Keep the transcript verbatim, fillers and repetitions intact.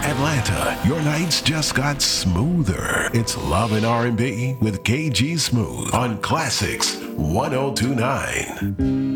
Atlanta, your nights just got smoother. It's Love and R and B with K G Smooth on Classics ten twenty-nine.